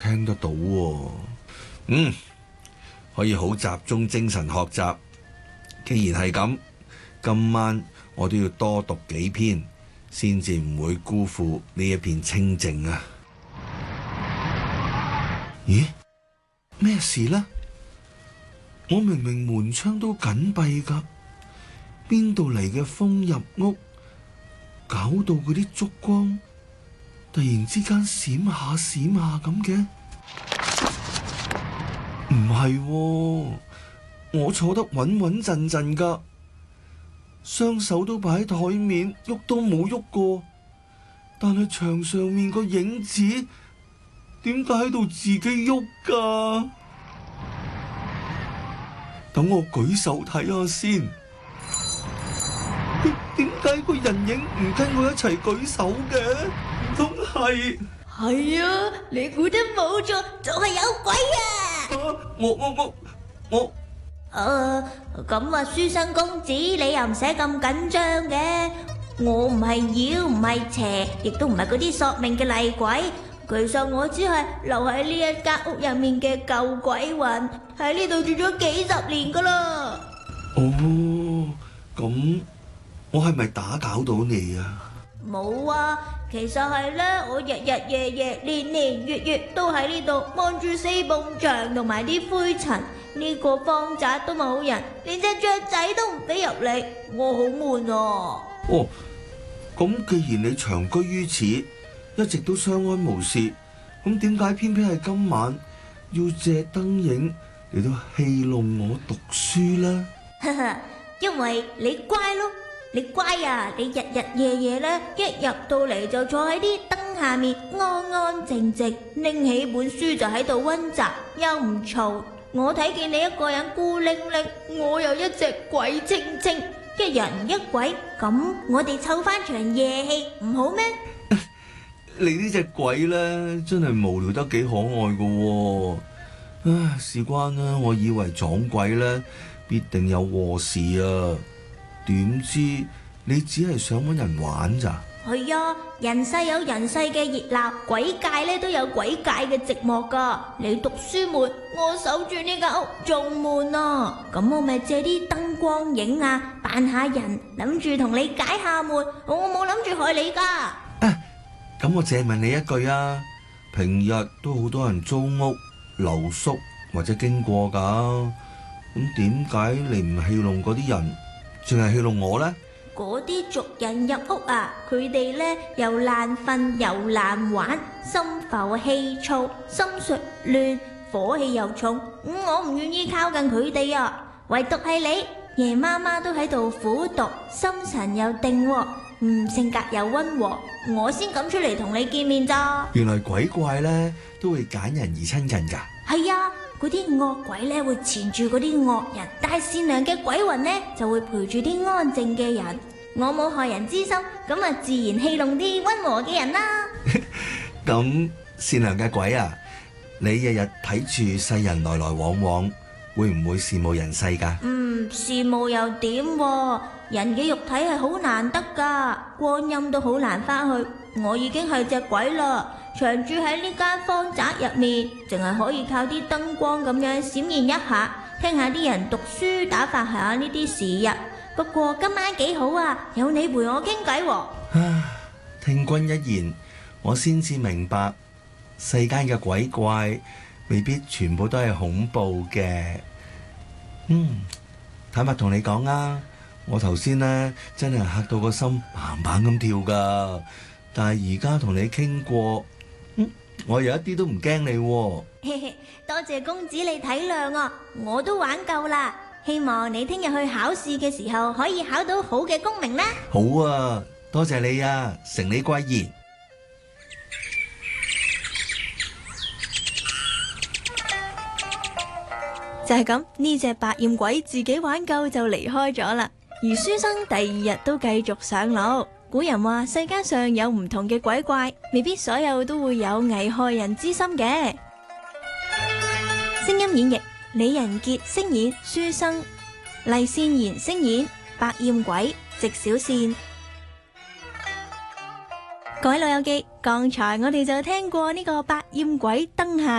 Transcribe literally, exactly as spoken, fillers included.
聽得到喎。嗯，可以好集中精神學習。既然係咁，今晚我都要多讀幾篇，先至唔會辜負呢一片清靜啊！咦？咩事呢？我明明門窗都緊閉㗎，邊度嚟嘅風入屋，搞到嗰啲燭光突然之間閃下閃下咁嘅？唔係喎，我坐得穩穩陣陣㗎，雙手都擺喺台面，喐都冇喐過。但係牆上面個影子點解喺度自己喐㗎？等我舉手睇下先。點解個人影唔跟我一齊舉手嘅？唔通係？ 係啊，你估得冇錯，就係有鬼啊！ 啊我我我我誒，咁話書生公子，你又唔使咁緊張嘅。我唔係妖，唔係邪，亦都唔係嗰啲索命嘅厲鬼。其實我只係留喺呢一間屋入面嘅舊鬼魂，喺呢度住咗幾十年噶啦。 哦，咁我係咪打攪到你啊？ 冇啊，其實係咧，我日日夜夜、年年月月都喺呢度望住四埲牆同埋啲灰塵。呢個方宅都冇人，連隻雀仔都唔飛入嚟，我好悶啊！ 哦，咁既然你長居於此，一直都相安無事，咁點解偏偏係今晚要借燈影嚟到戲弄我讀書呢？ 哈哈，因為你乖咯，你乖啊！你日日夜夜咧，一入到嚟就坐喺啲燈下面，安安靜靜，拎起本書就喺度溫習，又唔嘈。我睇見你一個人孤零零，我又一隻鬼清清，一人一鬼，咁我哋湊翻場夜戲唔好咩？ 你呢隻鬼咧，真係無聊得幾可愛噶喎！唉，事關啦，我以為撞鬼咧必定有禍事啊，點知你只係想搵人玩咋？係啊，人世有人世嘅熱鬧，鬼界咧都有鬼界嘅寂寞噶。你讀書悶，我守住呢間屋仲悶啊！咁我咪借啲燈光影啊，扮下人，諗住同你解下悶。我冇諗住害你噶。 啊，咁我借問你一句啊，平日都好多人租屋、留宿或者經過噶，咁點解你唔戲弄嗰啲人，淨係戲弄我呢？ 嗰啲俗人入屋啊，佢哋咧又難瞓又難玩，心浮氣躁，心術亂，火氣又重。嗯、我唔願意靠近佢哋啊，唯獨係你，夜媽媽都喺度苦讀，心神又定、啊，嗯，性格又溫和，我先敢出嚟同你見面咋。 原來鬼怪咧都會揀人而親近噶。 係啊，嗰啲惡鬼咧會纏住嗰啲惡人，但係善良嘅鬼魂咧就會陪住啲安靜嘅人。我冇害人之心，咁啊自然戲弄啲溫和嘅人啦。 咁善良嘅鬼啊，你日日睇住世人來來往往，會唔會羨慕人世噶？嗯， 羨慕又點？人嘅肉體係好難得噶，光陰都好難翻去。我已經係隻鬼啦，長住喺呢間方宅入面，淨係可以靠啲燈光咁樣閃現一下，聽下啲人讀書，打發下呢啲時日。不過今晚幾好啊，有你陪我傾偈喎。 啊，聽君一言，我先至明白世間嘅鬼怪未必全部都係恐怖嘅。嗯，坦白同你講啊，我頭先呢真係嚇到個心砰砰咁跳噶，但係而家同你傾過，嗯，我有一啲都唔驚你喎。 嘿嘿，多謝公子你體諒啊，我都玩夠啦。希望你聽日去考試嘅時候可以考到好嘅功名啦。 好啊，多謝你啊，承你貴言。 就係咁，呢隻白焰鬼自己玩夠就離開咗啦。而書生第二日都繼續上路。古人話世間上有唔同嘅鬼怪，未必所有都會有危害人之心嘅。聲音演繹：李仁傑聲演書生，黎善言聲演白焰鬼直小線。各位老友記，剛才我哋就聽過呢個白焰鬼燈下